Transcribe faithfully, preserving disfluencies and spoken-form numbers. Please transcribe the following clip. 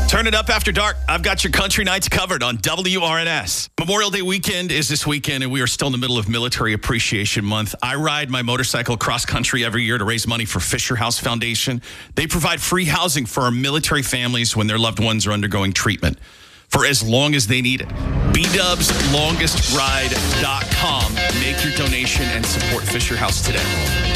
Turn it up after dark. I've got your country nights covered on W R N S. Memorial Day weekend is this weekend, and we are still in the middle of Military Appreciation Month. I ride my motorcycle cross country every year to raise money for Fisher House Foundation. They provide free housing for our military families when their loved ones are undergoing treatment for as long as they need it. B Dubs Longest Ride dot com. Make your donation and support Fisher House today.